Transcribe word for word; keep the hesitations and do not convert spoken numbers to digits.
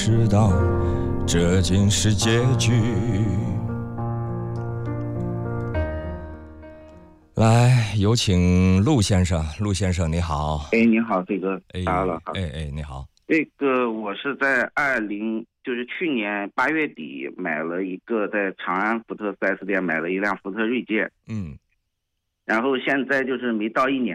知道这竟是结局。来，有请陆先生。陆先生，你好。 哎，你好，这个哎， 打扰了哈。 哎哎，你好。 这个我是在二零，就是去年八月底买了一个在长安福特 四 S 店买了一辆福特锐界， 嗯， 然后现在就是没到一年。